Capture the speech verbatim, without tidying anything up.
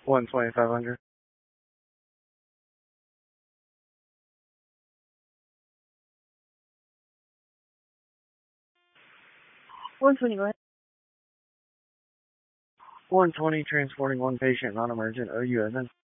one twenty-five hundred. one twenty, go ahead. one twenty, transporting one patient, non-emergent, O U Evan.